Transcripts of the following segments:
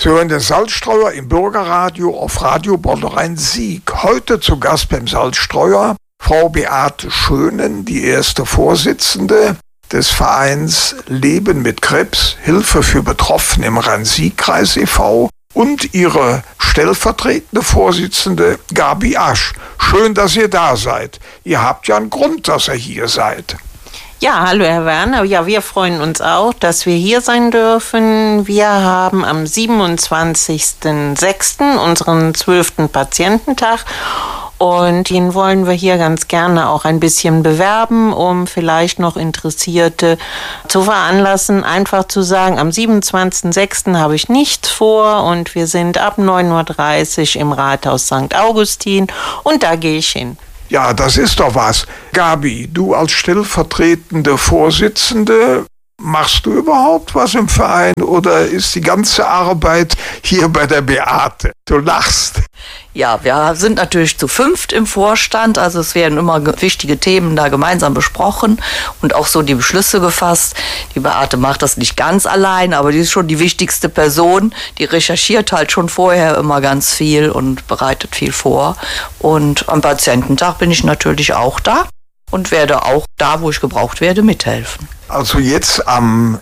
Sie hören den Salzstreuer im Bürgerradio auf Radio Bonn-Rhein-Sieg. Heute zu Gast beim Salzstreuer Frau Beate Schönen, die erste Vorsitzende des Vereins Leben mit Krebs, Hilfe für Betroffene im Rhein-Sieg-Kreis e.V. und ihre stellvertretende Vorsitzende Gabi Asch. Schön, dass ihr da seid. Ihr habt ja einen Grund, dass ihr hier seid. Ja, hallo Herr Werner. Ja, wir freuen uns auch, dass wir hier sein dürfen. Wir haben am 27.06. unseren 12. Patiententag und den wollen wir hier ganz gerne auch ein bisschen bewerben, um vielleicht noch Interessierte zu veranlassen, einfach zu sagen, am 27.06. habe ich nichts vor und wir sind ab 9.30 Uhr im Rathaus St. Augustin und da gehe ich hin. Ja, das ist doch was. Gabi, du als stellvertretende Vorsitzende, machst du überhaupt was im Verein oder ist die ganze Arbeit hier bei der Beate? Du lachst. Ja, wir sind natürlich zu 5 im Vorstand, also es werden immer wichtige Themen da gemeinsam besprochen und auch so die Beschlüsse gefasst. Die Beate macht das nicht ganz allein, aber die ist schon die wichtigste Person. Die recherchiert halt schon vorher immer ganz viel und bereitet viel vor. Und am Patiententag bin ich natürlich auch da und werde auch da, wo ich gebraucht werde, mithelfen. Also jetzt am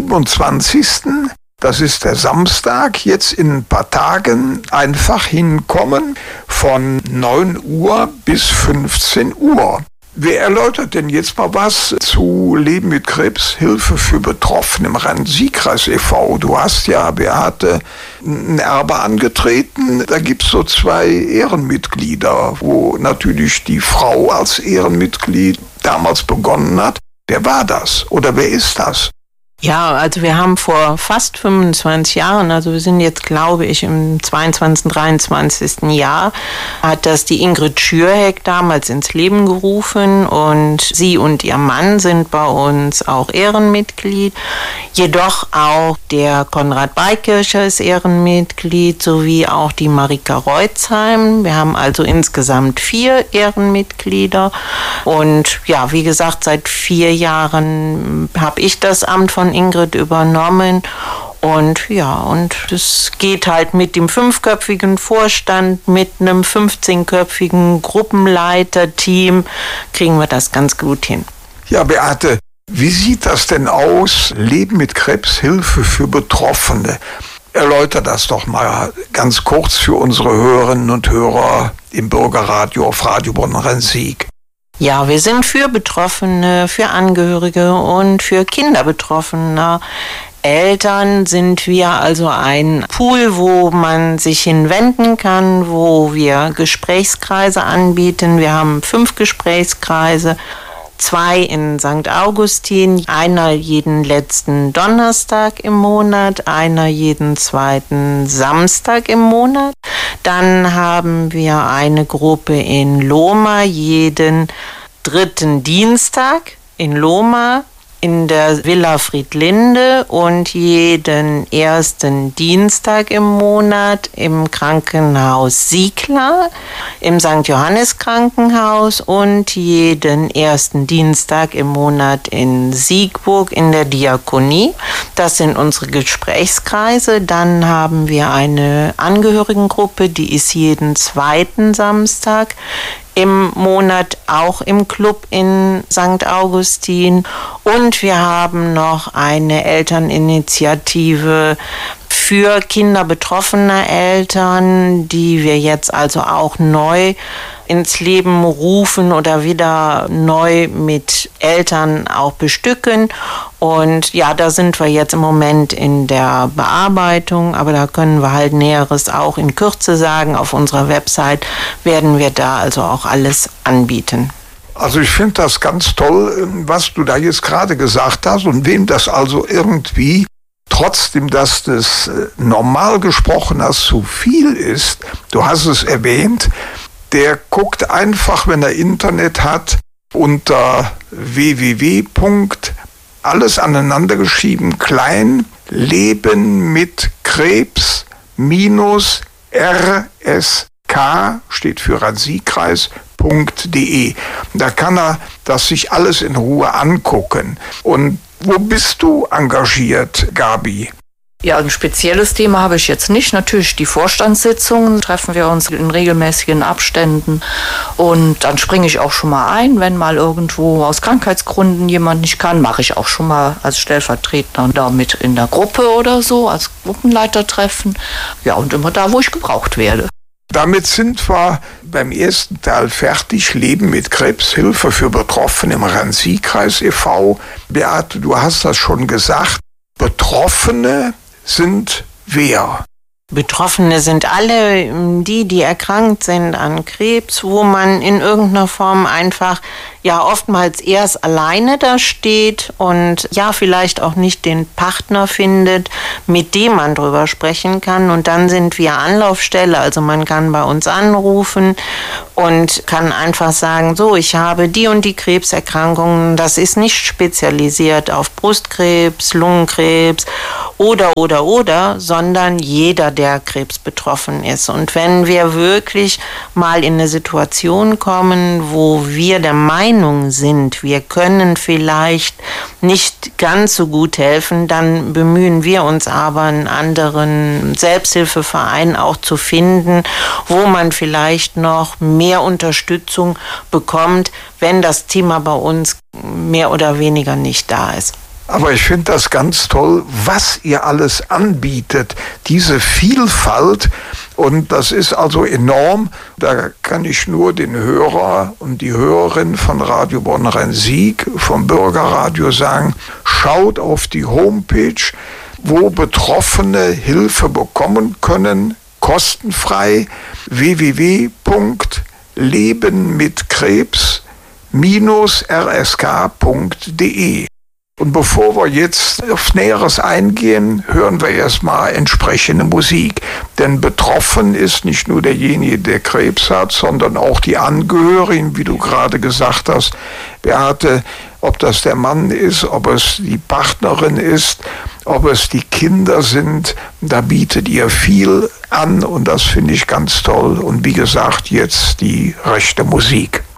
27. Das ist der Samstag, jetzt in ein paar Tagen einfach hinkommen von 9 Uhr bis 15 Uhr. Wer erläutert denn jetzt mal was zu Leben mit Krebs, Hilfe für Betroffene im Rhein-Sieg-Kreis e.V.? Du hast ja, Beate, ein Erbe angetreten. Da gibt es so 2 Ehrenmitglieder, wo natürlich die Frau als Ehrenmitglied damals begonnen hat. Wer war das oder wer ist das? Ja, also wir haben vor fast 25 Jahren, also wir sind jetzt, glaube ich, im 22., 23. Jahr, hat das die Ingrid Schürheck damals ins Leben gerufen und sie und ihr Mann sind bei uns auch Ehrenmitglied. Jedoch auch der Konrad Beikircher ist Ehrenmitglied, sowie auch die Marika Reutzheim. Wir haben also insgesamt 4 Ehrenmitglieder und ja, wie gesagt, seit 4 Jahren habe ich das Amt von Ingrid übernommen und ja, und es geht halt mit dem 5-köpfigen Vorstand, mit einem 15-köpfigen Gruppenleiterteam, kriegen wir das ganz gut hin. Ja, Beate, wie sieht das denn aus? Leben mit Krebs, Hilfe für Betroffene. Erläuter das doch mal ganz kurz für unsere Hörerinnen und Hörer im Bürgerradio auf Radio Bonn-Rhein-Sieg. Ja, wir sind für Betroffene, für Angehörige und für Kinder Betroffener. Eltern sind wir also ein Pool, wo man sich hinwenden kann, wo wir Gesprächskreise anbieten. Wir haben 5 Gesprächskreise. 2 in St. Augustin, einer jeden letzten Donnerstag im Monat, einer jeden 2. Samstag im Monat. Dann haben wir eine Gruppe in Lohmar jeden 3. Dienstag in Lohmar, in der Villa Friedlinde und jeden 1. Dienstag im Monat im Krankenhaus Siegler, im St. Johannes Krankenhaus und jeden 1. Dienstag im Monat in Siegburg in der Diakonie. Das sind unsere Gesprächskreise. Dann haben wir eine Angehörigengruppe, die ist jeden 2. Samstag im Monat auch im Club in St. Augustin. Und wir haben noch eine Elterninitiative für Kinder betroffener Eltern, die wir jetzt also auch neu ins Leben rufen oder wieder neu mit Eltern auch bestücken. Und ja, da sind wir jetzt im Moment in der Bearbeitung, aber da können wir halt Näheres auch in Kürze sagen. Auf unserer Website werden wir da also auch alles anbieten. Also ich finde das ganz toll, was du da jetzt gerade gesagt hast und wem das also irgendwie, trotzdem, dass das normal gesprochen hast, zu viel ist, du hast es erwähnt, der guckt einfach, wenn er Internet hat, unter www. alles aneinander geschrieben, klein, Leben mit Krebs -RSK, steht für Rhein-Sieg-Kreis.de. Da kann er das sich alles in Ruhe angucken. Und wo bist du engagiert, Gabi? Ja, ein spezielles Thema habe ich jetzt nicht. Natürlich die Vorstandssitzungen, treffen wir uns in regelmäßigen Abständen und dann springe ich auch schon mal ein, wenn mal irgendwo aus Krankheitsgründen jemand nicht kann, mache ich auch schon mal als Stellvertreter da mit in der Gruppe oder so, als Gruppenleitertreffen. Ja, und immer da, wo ich gebraucht werde. Damit sind wir beim ersten Teil fertig. Leben mit Krebs, Hilfe für Betroffene im Rhein-Sieg-Kreis e.V. Beate, du hast das schon gesagt. Betroffene sind wer? Betroffene sind alle die erkrankt sind an Krebs, wo man in irgendeiner Form einfach ja oftmals erst alleine da steht und ja vielleicht auch nicht den Partner findet, mit dem man drüber sprechen kann. Und dann sind wir Anlaufstelle, also man kann bei uns anrufen und kann einfach sagen, so, ich habe die und die Krebserkrankungen, das ist nicht spezialisiert auf Brustkrebs, Lungenkrebs oder, sondern jeder, der Krebs betroffen ist. Und wenn wir wirklich mal in eine Situation kommen, wo wir der Meinung sind, wir können vielleicht nicht ganz so gut helfen, dann bemühen wir uns aber, einen anderen Selbsthilfeverein auch zu finden, wo man vielleicht noch mehr Unterstützung bekommt, wenn das Thema bei uns mehr oder weniger nicht da ist. Aber ich finde das ganz toll, was ihr alles anbietet, diese Vielfalt. Und das ist also enorm. Da kann ich nur den Hörer und die Hörerin von Radio Bonn-Rhein-Sieg, vom Bürgerradio sagen, schaut auf die Homepage, wo Betroffene Hilfe bekommen können, kostenfrei, www.lebenmitkrebs-rsk.de. Und bevor wir jetzt auf Näheres eingehen, hören wir erstmal entsprechende Musik. Denn betroffen ist nicht nur derjenige, der Krebs hat, sondern auch die Angehörigen, wie du gerade gesagt hast, Beate, ob das der Mann ist, ob es die Partnerin ist, ob es die Kinder sind, da bietet ihr viel an und das finde ich ganz toll. Und wie gesagt, jetzt die rechte Musik.